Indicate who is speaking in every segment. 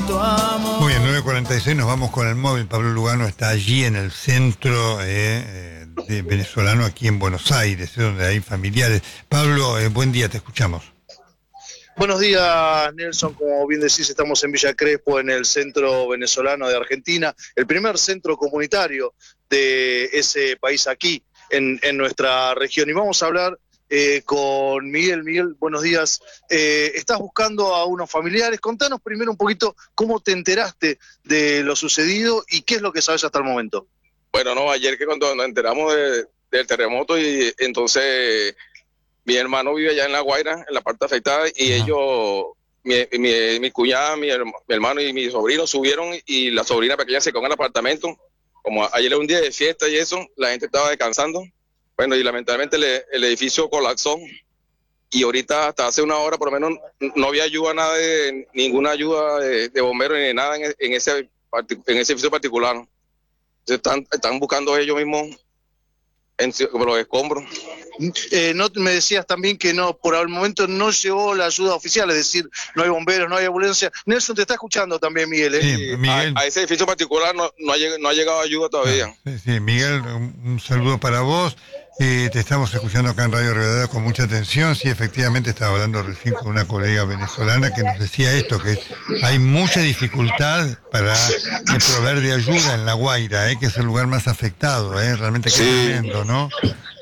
Speaker 1: tanto amor.
Speaker 2: Muy bien, 9:46, nos vamos con el móvil. Pablo Lugano está allí en el centro de venezolano, aquí en Buenos Aires, donde hay familiares. Pablo, buen día, te escuchamos.
Speaker 3: Buenos días, Nelson. Como bien decís, estamos en Villa Crespo, en el centro venezolano de Argentina, el primer centro comunitario de ese país aquí en nuestra región. Y vamos a hablar con Miguel. Miguel, buenos días. Estás buscando a unos familiares. Contanos primero un poquito cómo te enteraste de lo sucedido y qué es lo que sabes hasta el momento.
Speaker 4: Bueno, no, ayer que cuando nos enteramos del terremoto y entonces mi hermano vive allá en La Guaira, en la parte afectada, y ellos, mi cuñada, mi hermano y mi sobrino subieron y la sobrina pequeña se quedó en el apartamento. Como ayer era un día de fiesta y eso, la gente estaba descansando. Bueno, y lamentablemente el edificio colapsó y ahorita hasta hace una hora por lo menos no había ayuda, ninguna ayuda de bomberos ni nada en ese edificio particular. Entonces están buscando ellos mismos como los escombros.
Speaker 3: No me decías también que no, por el momento no llegó la ayuda oficial, es decir, no hay bomberos, no hay ambulancia. Nelson te está escuchando también, Miguel.
Speaker 2: Sí, Miguel.
Speaker 4: A ese edificio particular no ha llegado ayuda todavía.
Speaker 2: Sí, Miguel, un saludo para vos. Te estamos escuchando acá en Radio Rivadavia con mucha atención. Sí, efectivamente estaba hablando recién con una colega venezolana que nos decía esto, que hay mucha dificultad para proveer de ayuda en La Guaira, que es el lugar más afectado, realmente que
Speaker 4: sí.
Speaker 2: Tremendo, ¿no?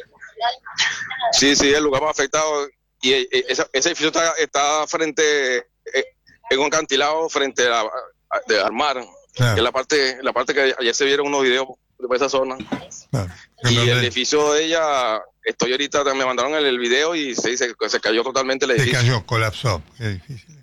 Speaker 4: Sí, el lugar más afectado. Y ese edificio está frente, en un acantilado frente al mar, claro. Que es la parte que ayer se vieron unos videos de esa zona. Claro. Y el edificio de ella, estoy ahorita, me mandaron el video y se cayó totalmente el edificio.
Speaker 2: Se cayó, colapsó. Qué difícil.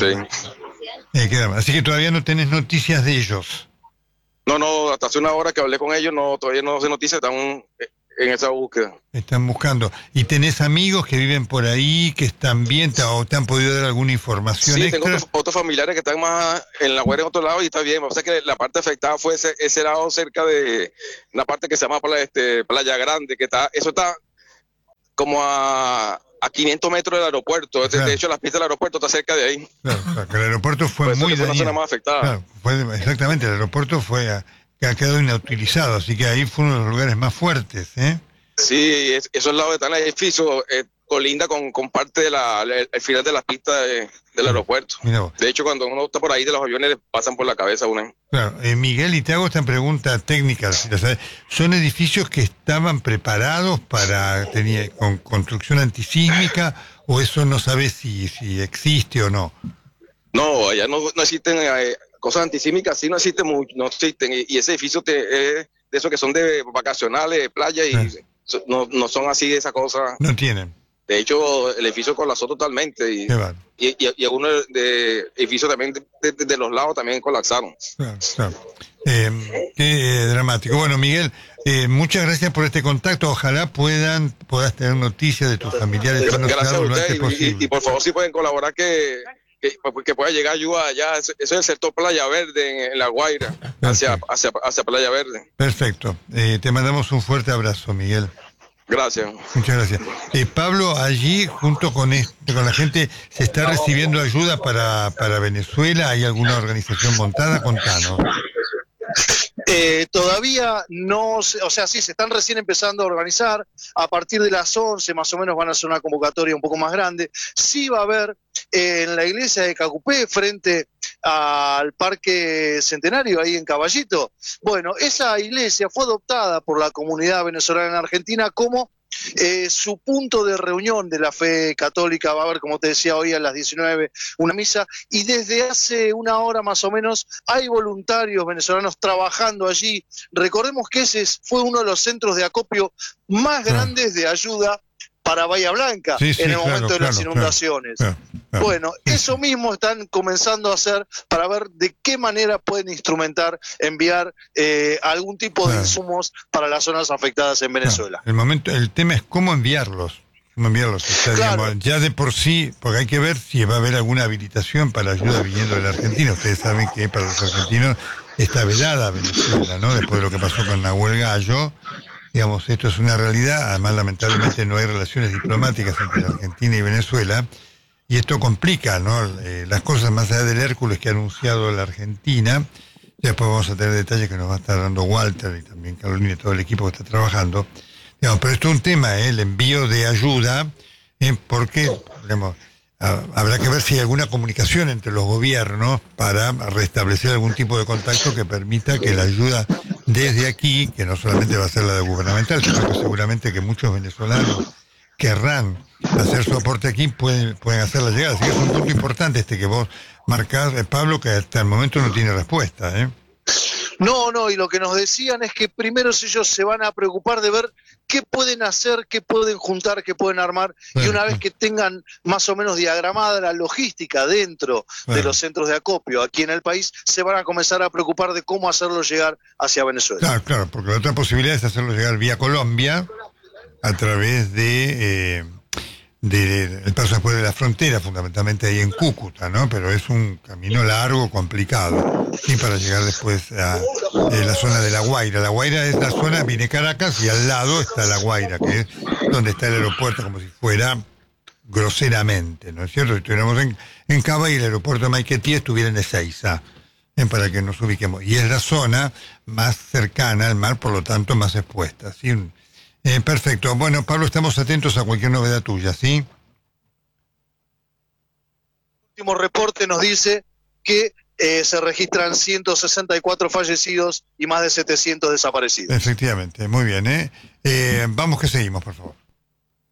Speaker 4: Sí.
Speaker 2: Así que todavía no tenés noticias de ellos.
Speaker 4: No, hasta hace una hora que hablé con ellos, todavía no sé noticias, están en esa búsqueda.
Speaker 2: Están buscando. ¿Y tenés amigos que viven por ahí, que están bien, o te han podido dar alguna información extra?
Speaker 4: Sí, tengo otros familiares que están más en La Guaira, en otro lado, y está bien. O sea que la parte afectada fue ese lado cerca de una parte que se llama Playa Grande, eso está como a 500 metros del aeropuerto. Claro. De hecho, las pistas del aeropuerto está cerca de ahí.
Speaker 2: Claro, que el aeropuerto fue muy dañado.
Speaker 4: Fue una zona más afectada.
Speaker 2: Claro, exactamente, el aeropuerto que ha quedado inutilizado, así que ahí fue uno de los lugares más fuertes,
Speaker 4: Sí, esos lados están el edificio, colinda con parte el final de las pistas del aeropuerto. De hecho, cuando uno está por ahí de los aviones, le pasan por la cabeza una.
Speaker 2: Claro, Miguel, y te hago esta pregunta técnica, ¿son edificios que estaban preparados con construcción antisísmica, o eso no sabes si existe o no?
Speaker 4: No, allá no existen cosas antisísmicas, sí no existen, no existen, y ese edificio es de esos que son de vacacionales, de playa, y no son así de esa cosa.
Speaker 2: No tienen.
Speaker 4: De hecho, el edificio colapsó totalmente, y algunos de edificios también de los lados también colapsaron.
Speaker 2: Claro. Qué dramático. Bueno, Miguel, muchas gracias por este contacto. Ojalá puedas tener noticias de tus familiares.
Speaker 4: Gracias a usted, y por favor, si pueden colaborar que pueda llegar ayuda allá. Eso es el sector Playa Verde en La Guaira, hacia Playa Verde.
Speaker 2: Perfecto. Te mandamos un fuerte abrazo, Miguel.
Speaker 4: Gracias.
Speaker 2: Muchas gracias. Pablo, allí, junto con la gente, ¿se está recibiendo ayuda para Venezuela? ¿Hay alguna organización montada? Contanos.
Speaker 3: Todavía no, o sea, sí, se están recién empezando a organizar. A partir de las 11 más o menos van a hacer una convocatoria un poco más grande. Sí va a haber en la iglesia de Cacupé, frente al Parque Centenario, ahí en Caballito. Bueno, esa iglesia fue adoptada por la comunidad venezolana en Argentina como su punto de reunión de la fe católica. Va a haber, como te decía, hoy a las 19 una misa, y desde hace una hora más o menos hay voluntarios venezolanos trabajando allí. Recordemos que ese fue uno de los centros de acopio más grandes de ayuda para Bahía Blanca en el momento de las inundaciones. Bueno, eso mismo están comenzando a hacer para ver de qué manera pueden instrumentar, enviar algún tipo de insumos para las zonas afectadas en Venezuela.
Speaker 2: El tema es cómo enviarlos. Digamos, ya de por sí, porque hay que ver si va a haber alguna habilitación para ayuda viniendo de la Argentina. Ustedes saben que para los argentinos está vedada Venezuela, ¿no? Después de lo que pasó con Nahuel Gallo. Digamos, esto es una realidad. Además, lamentablemente no hay relaciones diplomáticas entre Argentina y Venezuela. y esto complica, ¿no? Las cosas más allá del Hércules que ha anunciado la Argentina. Después vamos a tener detalles que nos va a estar dando Walter y también Carolina y todo el equipo que está trabajando. Digamos, pero esto es un tema, el envío de ayuda, porque digamos, habrá que ver si hay alguna comunicación entre los gobiernos para restablecer algún tipo de contacto que permita que la ayuda desde aquí, que no solamente va a ser la de gubernamental, sino que seguramente que muchos venezolanos querrán hacer su aporte aquí, pueden hacerla llegar. Así que es un punto importante este que vos marcás, Pablo, que hasta el momento no tiene respuesta, ¿eh?
Speaker 3: No, y lo que nos decían es que primero ellos se van a preocupar de ver qué pueden hacer, qué pueden juntar, qué pueden armar, y una vez que tengan más o menos diagramada la logística dentro de los centros de acopio aquí en el país, se van a comenzar a preocupar de cómo hacerlo llegar hacia Venezuela.
Speaker 2: Claro, porque la otra posibilidad es hacerlo llegar vía Colombia, a través de el paso después de la frontera, fundamentalmente ahí en Cúcuta, ¿no? Pero es un camino largo, complicado, y para llegar después a la zona de La Guaira. La Guaira es la zona, viene Caracas y al lado está La Guaira, que es donde está el aeropuerto, como si fuera groseramente, ¿no es cierto? Si estuviéramos en Cava y el aeropuerto de Maiquetía estuviera en Ezeiza, para que nos ubiquemos. Y es la zona más cercana al mar, por lo tanto más expuesta, ¿sí? Perfecto. Bueno, Pablo, estamos atentos a cualquier novedad tuya, ¿sí?
Speaker 3: El último reporte nos dice que se registran 164 fallecidos y más de 700 desaparecidos.
Speaker 2: Efectivamente, muy bien, Vamos que seguimos, por favor.